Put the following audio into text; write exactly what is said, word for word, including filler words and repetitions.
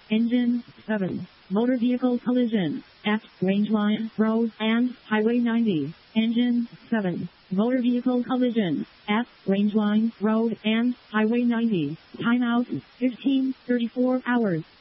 Engine seven. Motor vehicle collision at Rangeline Road and Highway ninety. Engine seven. Motor vehicle collision at Rangeline Road and Highway ninety. Timeout fifteen thirty-four hours.